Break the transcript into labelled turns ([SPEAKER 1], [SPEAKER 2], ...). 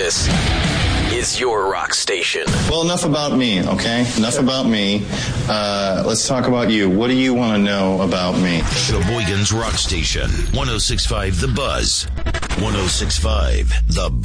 [SPEAKER 1] This is your rock station.
[SPEAKER 2] Well, enough about me, okay? Enough about me. Let's talk about you. What do you want to know about me?
[SPEAKER 3] Sheboygan's Rock Station, 106.5 The Buzz. 106.5 The